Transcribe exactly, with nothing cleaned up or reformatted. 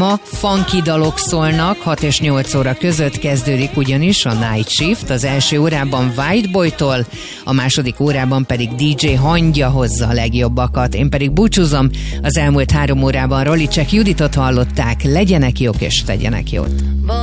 Ma funky dalok szólnak, hat és nyolc óra között kezdődik ugyanis a Night Shift, az első órában White Boy-tól, a második órában pedig dé dzsé Hangya hozza a legjobbakat. Én pedig búcsúzom, az elmúlt három órában Rolicek Juditot hallották, legyenek jók és tegyenek jót.